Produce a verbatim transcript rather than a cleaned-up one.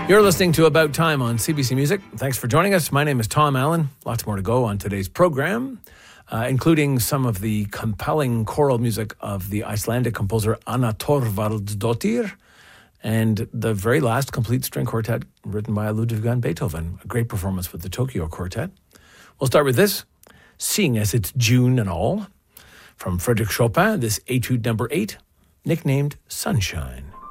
You're listening to About Time on C B C Music. Thanks for joining us. My name is Tom Allen. Lots more to go on today's program, uh, including some of the compelling choral music of the Icelandic composer Anna Thorvaldsdottir and the very last complete string quartet written by Ludwig van Beethoven. A great performance with the Tokyo Quartet. We'll start with this, Seeing as It's June and All, from Frédéric Chopin, this Etude number eight, nicknamed Sunshine.